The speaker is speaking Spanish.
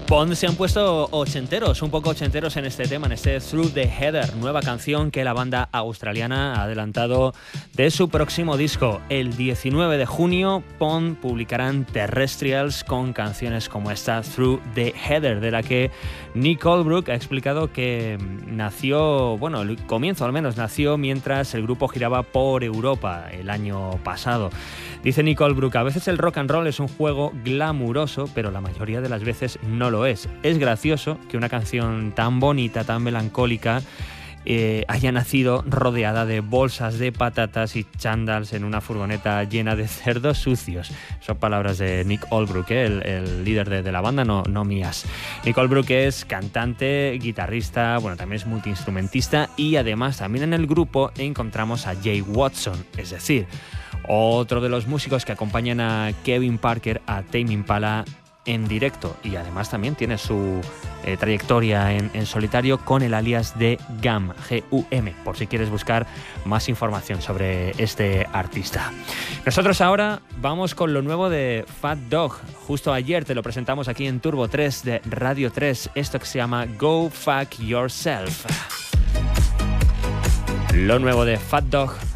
Pond se han puesto ochenteros, un poco ochenteros en este tema, en este Through the Heather, nueva canción que la banda australiana ha adelantado de su próximo disco. El 19 de junio, Pond publicarán Terrestrials con canciones como esta Through the Heather, de la que Nick Holbrook ha explicado que nació, bueno, el comienzo al menos nació mientras el grupo giraba por Europa el año pasado. Dice Nick Holbrook, a veces el rock and roll es un juego glamuroso, pero la mayoría de las veces no lo es. Es gracioso que una canción tan bonita, tan melancólica, haya nacido rodeada de bolsas de patatas y chándals en una furgoneta llena de cerdos sucios. Son palabras de Nick Holbrook, el líder de la banda, no mías. Nick Holbrook es cantante, guitarrista, bueno, también es multiinstrumentista y además también en el grupo encontramos a Jay Watson, es decir, otro de los músicos que acompañan a Kevin Parker a Tame Impala en directo, y además también tiene su trayectoria en solitario con el alias de GUM, G-U-M, por si quieres buscar más información sobre este artista. Nosotros ahora vamos con lo nuevo de Fat Dog. Justo ayer te lo presentamos aquí en Turbo 3 de Radio 3, esto que se llama Go Fuck Yourself. Lo nuevo de Fat Dog.